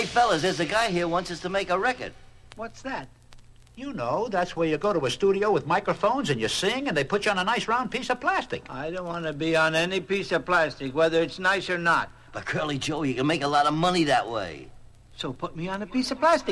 Hey, fellas, there's a guy here wants us to make a record. What's that? You know, that's where you go to a studio with microphones and you sing and they put you on a nice round piece of plastic. I don't want to be on any piece of plastic, whether it's nice or not. But, Curly Joe, you can make a lot of money that way. So put me on a piece of plastic.